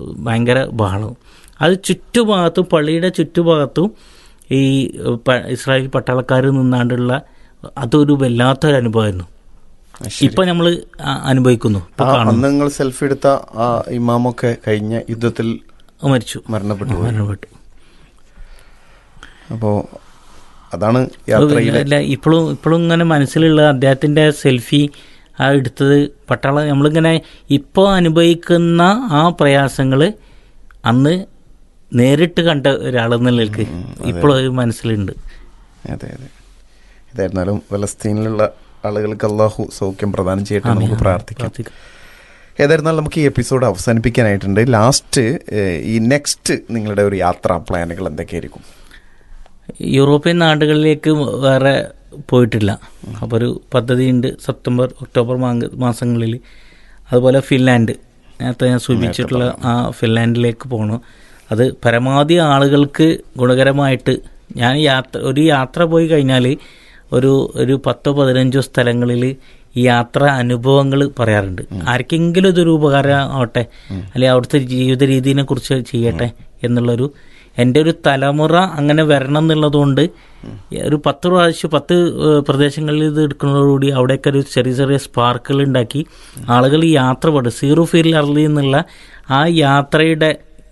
ഭയങ്കര ബഹളവും. അത് ചുറ്റുഭാഗത്തും പള്ളിയുടെ ചുറ്റുഭാഗത്തും ഈ ഇസ്രായേൽ പട്ടാളക്കാർ നിന്നാണ്ടുള്ള അതൊരു വല്ലാത്തൊരു അനുഭവമായിരുന്നു. ഇപ്പൊ നമ്മൾ അനുഭവിക്കുന്നു. നിങ്ങൾ സെൽഫി എടുത്ത ആ ഇമാമൊക്കെ കഴിഞ്ഞ യുദ്ധത്തിൽ മരണപ്പെട്ടു. അപ്പോ അതാണ് ഇപ്പോഴും ഇങ്ങനെ മനസ്സിലുള്ള അദ്ദേഹത്തിന്റെ സെൽഫി എടുത്തത് നമ്മളിങ്ങനെ ഇപ്പോൾ അനുഭവിക്കുന്ന ആ പ്രയാസങ്ങൾ അന്ന് നേരിട്ട് കണ്ട ഒരാളെന്നുള്ളവർക്ക് ഇപ്പോഴും മനസ്സിലുണ്ട്. അതെ അതെ. ഏതായിരുന്നാലും ഫലസ്തീനിലുള്ള ആളുകൾക്ക് അള്ളാഹു സൗഖ്യം പ്രദാനം ചെയ്യട്ടെ, നമുക്ക് പ്രാർത്ഥിക്കാം. ഏതായിരുന്നാലും നമുക്ക് ഈ എപ്പിസോഡ് അവസാനിപ്പിക്കാനായിട്ടുണ്ട്. ലാസ്റ്റ് ഈ നെക്സ്റ്റ് നിങ്ങളുടെ ഒരു യാത്രാ പ്ലാനുകൾ എന്തൊക്കെയായിരിക്കും? യൂറോപ്യൻ നാടുകളിലേക്ക് വേറെ പോയിട്ടില്ല. അപ്പോൾ ഒരു പദ്ധതിയുണ്ട് സെപ്റ്റംബർ ഒക്ടോബർ മാസങ്ങളിൽ. അതുപോലെ ഫിൻലാൻഡ്, നേരത്തെ ഞാൻ സൂചിപ്പിച്ചിട്ടുള്ള ആ ഫിൻലാൻഡിലേക്ക് പോകണം. അത് പരമാവധി ആളുകൾക്ക് ഗുണകരമായിട്ട്, ഞാൻ ഒരു യാത്ര പോയി കഴിഞ്ഞാൽ ഒരു 10-15 സ്ഥലങ്ങളിൽ ഈ യാത്ര അനുഭവങ്ങൾ പറയാറുണ്ട്. ആർക്കെങ്കിലും ഇതൊരു ഉപകാരം ആവട്ടെ, അല്ലെങ്കിൽ അവിടുത്തെ ജീവിത രീതിയെ കുറിച്ച് ചെയ്യട്ടെ എന്നുള്ളൊരു, എൻ്റെ ഒരു തലമുറ അങ്ങനെ വരണം എന്നുള്ളതുകൊണ്ട് ഒരു 10 പ്രദേശങ്ങളിൽ ഇത് എടുക്കുന്നതോടുകൂടി അവിടെയൊക്കെ ഒരു ചെറിയ ചെറിയ സ്പാർക്കുകൾ ഉണ്ടാക്കി ആളുകൾ ഈ യാത്ര പോട്ടെ. സീറോ ഫീൽ അർലി എന്നുള്ള ആ യാത്രയുടെ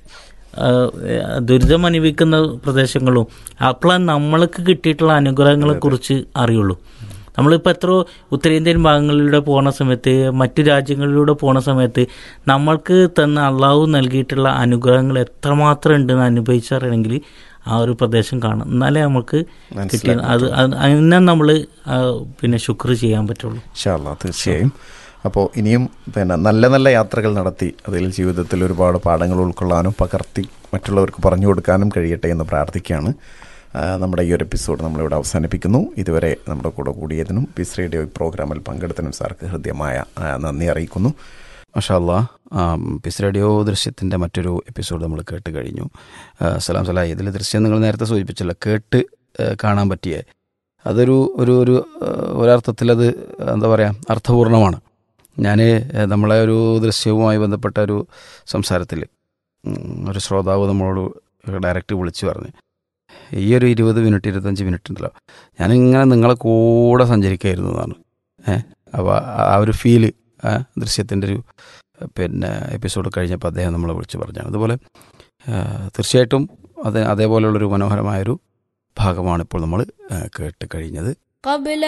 ദുരിതം അനുഭവിക്കുന്ന പ്രദേശങ്ങളും അപ്പോഴാണ് നമ്മൾക്ക് കിട്ടിയിട്ടുള്ള അനുഗ്രഹങ്ങളെ കുറിച്ച് അറിയുള്ളൂ. നമ്മളിപ്പോൾ എത്രയോ ഉത്തരേന്ത്യൻ ഭാഗങ്ങളിലൂടെ പോകുന്ന സമയത്ത്, മറ്റു രാജ്യങ്ങളിലൂടെ പോകുന്ന സമയത്ത് നമ്മൾക്ക് തന്ന അള്ളാഹു നൽകിയിട്ടുള്ള അനുഗ്രഹങ്ങൾ എത്രമാത്രം ഉണ്ടെന്ന് അനുഭവിച്ചറിയണമെങ്കിൽ ആ ഒരു പ്രദേശം കാണും. എന്നാലേ നമുക്ക് കിട്ടിയ അതിനെ നമ്മൾ പിന്നെ ശുക്ർ ചെയ്യാൻ പറ്റുള്ളൂ. തീർച്ചയായും. അപ്പോൾ ഇനിയും നല്ല നല്ല യാത്രകൾ നടത്തി അതിൽ ജീവിതത്തിൽ ഒരുപാട് പാഠങ്ങൾ ഉൾക്കൊള്ളാനും പകർത്തി മറ്റുള്ളവർക്ക് പറഞ്ഞു കൊടുക്കാനും കഴിയട്ടെ എന്ന് പ്രാർത്ഥിക്കുകയാണ്. നമ്മുടെ ഈ ഒരു എപ്പിസോഡ് നമ്മളിവിടെ അവസാനിപ്പിക്കുന്നു. ഇതുവരെ നമ്മുടെ കൂടെ കൂടിയതിനും പീസ് റേഡിയോ പ്രോഗ്രാമിൽ പങ്കെടുത്തതിനും സാർക്ക് ഹൃദ്യമായ നന്ദി അറിയിക്കുന്നു. മാഷാ അല്ലാഹ്. പീസ് റേഡിയോ ദൃശ്യത്തിൻ്റെ മറ്റൊരു എപ്പിസോഡ് നമ്മൾ കേട്ട് കഴിഞ്ഞു. സലാം സലാം. ഇതിൽ ദൃശ്യം നിങ്ങൾ നേരത്തെ സൂചിപ്പിച്ചല്ലോ, കേട്ട് കാണാൻ പറ്റിയ അതൊരു ഒരർത്ഥത്തിൽ അത് എന്താ പറയുക, അർത്ഥപൂർണമാണ്. ഞാൻ നമ്മളെ ഒരു ദൃശ്യവുമായി ബന്ധപ്പെട്ട ഒരു സംസാരത്തിൽ ഒരു ശ്രോതാവ് നമ്മളോട് ഡയറക്റ്റ് വിളിച്ചു പറഞ്ഞ്, ഈ ഒരു 20-25 മിനിറ്റ് ഉണ്ടല്ലോ, ഞാനിങ്ങനെ നിങ്ങളെ കൂടെ സഞ്ചരിക്കായിരുന്നു എന്നാണ്. അപ്പോൾ ആ ഒരു ഫീല് ദൃശ്യത്തിൻ്റെ ഒരു എപ്പിസോഡ് കഴിഞ്ഞപ്പോൾ അദ്ദേഹം നമ്മളെ വിളിച്ച് പറഞ്ഞാണ്. അതുപോലെ തീർച്ചയായിട്ടും അതേപോലെയുള്ളൊരു മനോഹരമായൊരു ഭാഗമാണ് ഇപ്പോൾ നമ്മൾ കേട്ട് കഴിഞ്ഞത്.